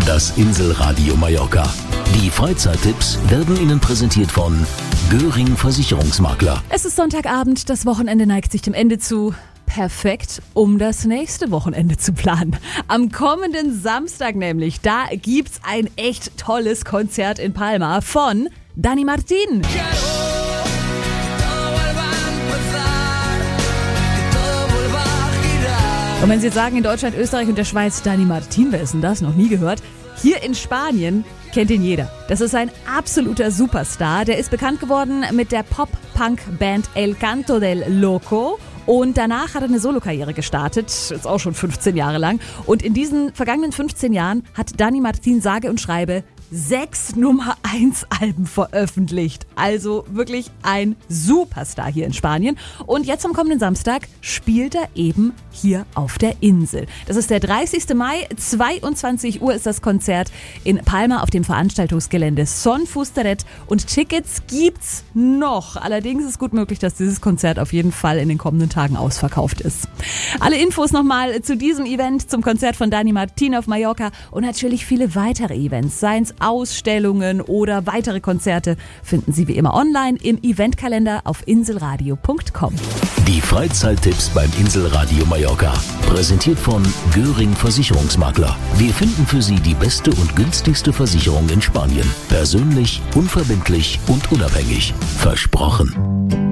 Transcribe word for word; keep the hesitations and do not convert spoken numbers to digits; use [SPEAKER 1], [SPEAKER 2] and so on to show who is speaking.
[SPEAKER 1] Das Inselradio Mallorca. Die Freizeittipps werden Ihnen präsentiert von Göring Versicherungsmakler.
[SPEAKER 2] Es ist Sonntagabend, das Wochenende neigt sich dem Ende zu. Perfekt, um das nächste Wochenende zu planen. Am kommenden Samstag nämlich, da gibt's ein echt tolles Konzert in Palma von Dani Martín. Und wenn Sie jetzt sagen, in Deutschland, Österreich und der Schweiz, Dani Martín, wer ist denn das? Noch nie gehört. Hier in Spanien kennt ihn jeder. Das ist ein absoluter Superstar. Der ist bekannt geworden mit der Pop-Punk-Band El Canto del Loco. Und danach hat er eine Solokarriere gestartet, jetzt auch schon fünfzehn Jahre lang. Und in diesen vergangenen fünfzehn Jahren hat Dani Martín sage und schreibe sechs Nummer eins Alben veröffentlicht. Also wirklich ein Superstar hier in Spanien. Und jetzt am kommenden Samstag spielt er eben hier auf der Insel. Das ist der dreißigsten Mai, zweiundzwanzig Uhr ist das Konzert in Palma auf dem Veranstaltungsgelände Son Fusteret. Und Tickets gibt's noch. Allerdings ist gut möglich, dass dieses Konzert auf jeden Fall in den kommenden Tagen ausverkauft ist. Alle Infos nochmal zu diesem Event, zum Konzert von Dani Martín auf Mallorca und natürlich viele weitere Events, seien es Ausstellungen oder weitere Konzerte, finden Sie wie immer online im Eventkalender auf inselradio punkt com.
[SPEAKER 1] Die Freizeittipps beim Inselradio Mallorca. Präsentiert von Göring Versicherungsmakler. Wir finden für Sie die beste und günstigste Versicherung in Spanien. Persönlich, unverbindlich und unabhängig. Versprochen.